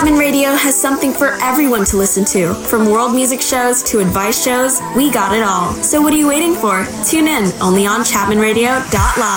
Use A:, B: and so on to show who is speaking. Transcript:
A: Chapman Radio has something for everyone to listen to. From world music shows to advice shows, we got it all. So what are you waiting for? Tune in only on chapmanradio.live.